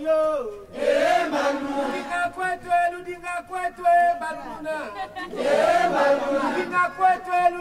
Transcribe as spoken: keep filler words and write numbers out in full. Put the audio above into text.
yo. Eh manu. Ludinga kwetwe, ludinga kwetwe, baluna. Eh manu. Ludinga kwetwe.